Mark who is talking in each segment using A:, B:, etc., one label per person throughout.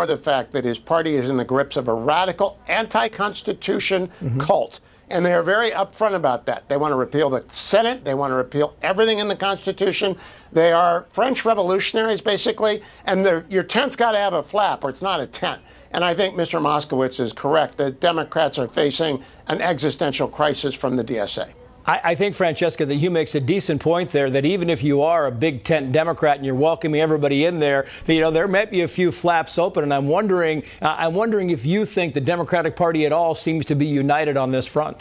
A: ignore the fact that his party is in the grips of a radical anti-Constitution cult. And they are very upfront about that. They want to repeal the Senate. They want to repeal everything in the Constitution. They are French revolutionaries, basically. And your tent's got to have a flap, or it's not a tent. And I think Mr. Moskowitz is correct that Democrats are facing an existential crisis from the DSA.
B: I think, Francesca, that Hugh makes a decent point there, that even if you are a big tent Democrat and you're welcoming everybody in there, there might be a few flaps open. And I'm wondering if you think the Democratic Party at all seems to be united on this front.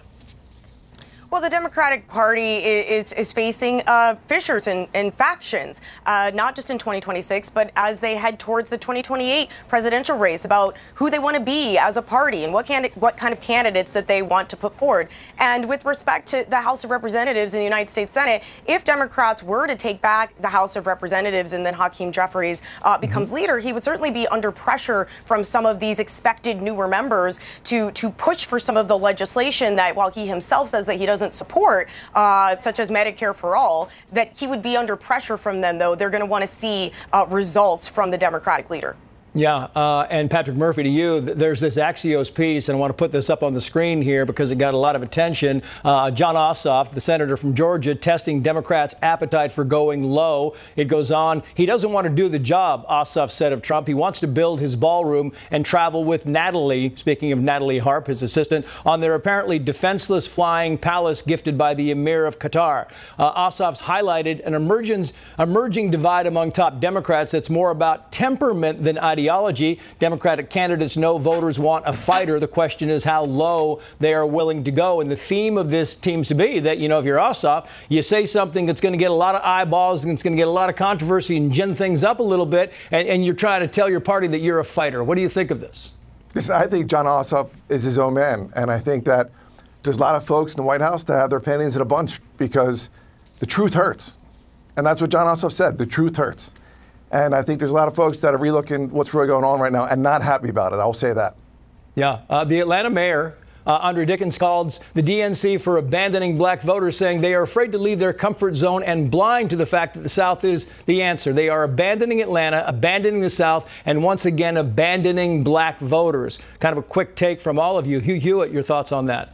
C: Well, the Democratic Party is facing fissures and factions, not just in 2026, but as they head towards the 2028 presidential race about who they want to be as a party and what kind of candidates that they want to put forward. And with respect to the House of Representatives in the United States Senate, if Democrats were to take back the House of Representatives and then Hakeem Jeffries becomes leader, he would certainly be under pressure from some of these expected newer members to push for some of the legislation that, while he himself says that he doesn't support, such as Medicare for All, that he would be under pressure from them, though. They're going to want to see results from the Democratic leader.
B: Yeah, and Patrick Murphy, to you, there's this Axios piece, and I want to put this up on the screen here because it got a lot of attention. Jon Ossoff, the senator from Georgia, testing Democrats' appetite for going low. It goes on. He doesn't want to do the job, Ossoff said of Trump. He wants to build his ballroom and travel with Natalie, speaking of Natalie Harp, his assistant, on their apparently defenseless flying palace gifted by the Emir of Qatar. Ossoff's highlighted an emerging divide among top Democrats that's more about temperament than ideology. Democratic candidates know voters want a fighter. The question is how low they are willing to go. And the theme of this seems to be that, if you're Ossoff, you say something that's going to get a lot of eyeballs and it's going to get a lot of controversy and gin things up a little bit. And you're trying to tell your party that you're a fighter. What do you think of this?
D: Listen, I think Jon Ossoff is his own man. And I think that there's a lot of folks in the White House that have their panties in a bunch because the truth hurts. And that's what Jon Ossoff said. The truth hurts. And I think there's a lot of folks that are relooking what's really going on right now and not happy about it. I'll say that.
B: Yeah. The Atlanta mayor, Andre Dickens, calls the DNC for abandoning black voters, saying they are afraid to leave their comfort zone and blind to the fact that the South is the answer. They are abandoning Atlanta, abandoning the South, and once again abandoning black voters. Kind of a quick take from all of you. Hugh Hewitt, your thoughts on that?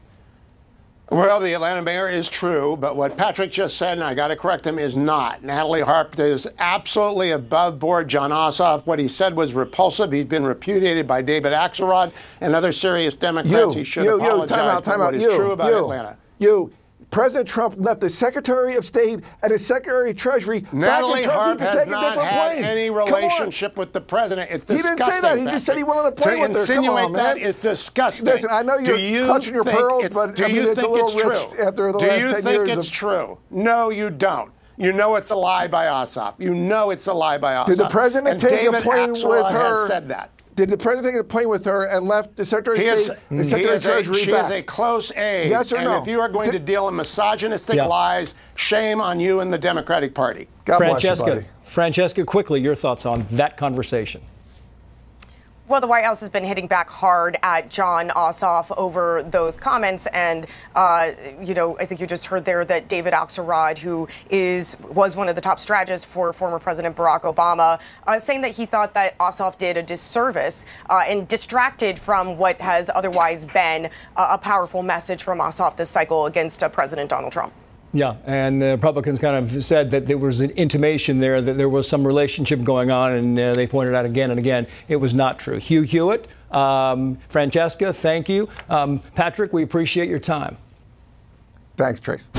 A: Well, the Atlanta mayor is true, but what Patrick just said, and I got to correct him, is not. Natalie Harp is absolutely above board. Jon Ossoff, what he said was repulsive. He's been repudiated by David Axelrod and other serious Democrats. He should apologize for what is true about Atlanta.
D: President Trump left the Secretary of State and his Secretary of Treasury
A: Natalie
D: back in
A: Harp
D: Trump. He could take
A: has
D: a
A: not
D: different
A: had
D: plane.
A: any relationship with the president. It's disgusting.
D: He didn't say that. He just said he went on a plane with her.
A: To insinuate
D: Come on, man.
A: that is disgusting.
D: Listen, I know you're clutching your pearls, but I mean, it's a little rich after the last 10 years.
A: Do you think it's true? No, you don't. You know it's a lie by Ossoff. You know it's a lie by Ossoff.
D: Did the president take a plane with her?
A: Has said that.
D: Did the president take a plane with her and left the Secretary of State and Secretary of Treasury back?
A: She is a close aide.
D: Yes or no?
A: And if you are going to deal in misogynistic lies, shame on you and the Democratic Party.
D: God bless you, buddy.
B: Francesca, quickly, your thoughts on that conversation.
C: Well, the White House has been hitting back hard at Jon Ossoff over those comments. And, I think you just heard there that David Axelrod, who was one of the top strategists for former President Barack Obama, saying that he thought that Ossoff did a disservice and distracted from what has otherwise been a powerful message from Ossoff this cycle against President Donald Trump.
B: Yeah, and the Republicans kind of said that there was an intimation there that there was some relationship going on, and they pointed out again and again it was not true. Hugh Hewitt, Francesca, thank you. Patrick, we appreciate your time.
D: Thanks, Trace.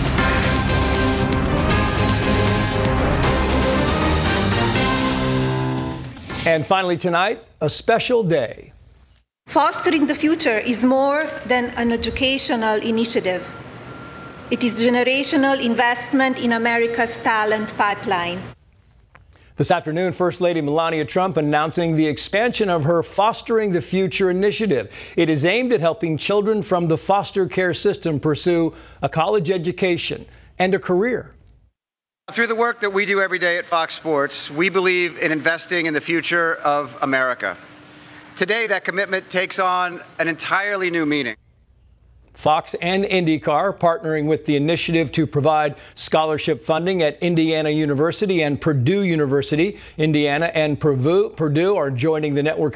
B: And finally tonight, a special day.
E: Fostering the future is more than an educational initiative. It is generational investment in America's talent pipeline.
B: This afternoon, First Lady Melania Trump announcing the expansion of her Fostering the Future initiative. It is aimed at helping children from the foster care system pursue a college education and a career.
F: Through the work that we do every day at Fox Sports, we believe in investing in the future of America. Today, that commitment takes on an entirely new meaning.
B: Fox and IndyCar partnering with the initiative to provide scholarship funding at Indiana University and Purdue University. Indiana and Purdue are joining the network